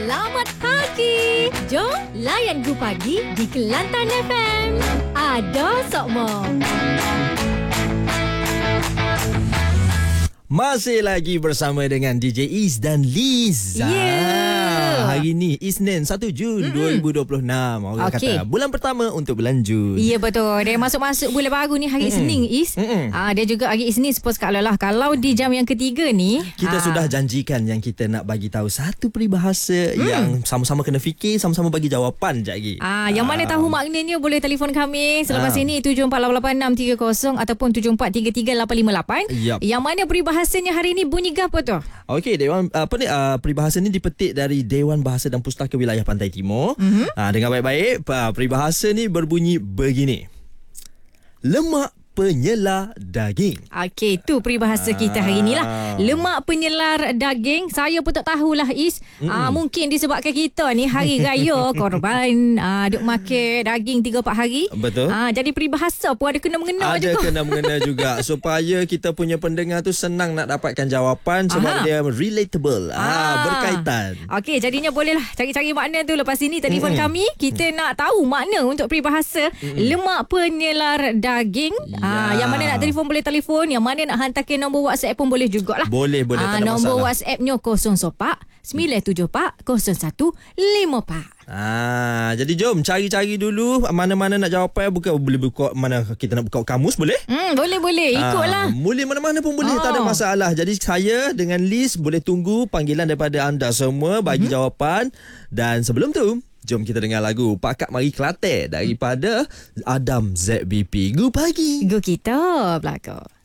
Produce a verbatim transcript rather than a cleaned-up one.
Selamat pagi. Jom layan Gu Pagi di Kelantan F M. Ada Sokmo. Masih lagi bersama dengan D J Is dan Liza. Yeah. Hari ni Isnin satu Jun mm-hmm. dua ribu dua puluh enam. Orang okay. kata bulan pertama untuk bulan Jun. Ya, betul. Dia masuk-masuk bulan baru ni hari mm-hmm. Isnin Is. Mm-hmm. Ah, dia juga hari Isnin suppose kalau lah. Kalau di jam yang ketiga ni kita ah. sudah janjikan yang kita nak bagi tahu satu peribahasa mm. yang sama-sama kena fikir, sama-sama bagi jawapan jap lagi. Ah, yang ah. mana tahu maknanya boleh telefon kami selepas ah. ini tujuh empat lapan lapan enam tiga kosong ataupun tujuh empat tiga tiga lapan lima lapan. Yep. Yang mana peribahasa Bahasanya hari ini bunyi apa tu? Okey, Dewan apa ni uh, peribahasa ni dipetik dari Dewan Bahasa dan Pustaka Wilayah Pantai Timur. Mm-hmm. Uh, dengar baik-baik, uh, peribahasa ni berbunyi begini. Lemak penyelar daging. Okey, tu peribahasa kita hari inilah. Lemak penyelar daging. Saya pun tak tahulah Is. Mm-hmm. Ah, mungkin disebabkan kita ni hari raya korban ah, duk makan daging tiga empat hari. Betul. Ah, jadi peribahasa pun ada kena-mengena juga. Ada kena-mengena juga supaya kita punya pendengar tu senang nak dapatkan jawapan sebab Aha. dia relatable. Ah, ah berkaitan. Okey, jadinya bolehlah cari-cari makna tu lepas ini telefon mm-hmm. kami. Kita mm-hmm. nak tahu makna untuk peribahasa mm-hmm. lemak penyelar daging. Ah, yang mana nak telefon boleh telefon, yang mana nak hantarkan nombor WhatsApp pun boleh jugalah. Boleh, boleh. Ah, nombor masalah. WhatsApp-nya kosong empat sembilan tujuh empat kosong satu lima empat. Ah, jadi jom cari-cari dulu mana-mana nak jawapan. Bukan boleh buka mana kita nak buka kamus boleh? Hmm, boleh boleh. Ikutlah. Ah, boleh mana-mana pun boleh, oh. tak ada masalah. Jadi saya dengan Liz boleh tunggu panggilan daripada anda semua bagi mm-hmm. jawapan. Dan sebelum tu jom kita dengar lagu Pakat Mari Kelate daripada Adam Z B P. Gu Pagi. Gu kita belakang.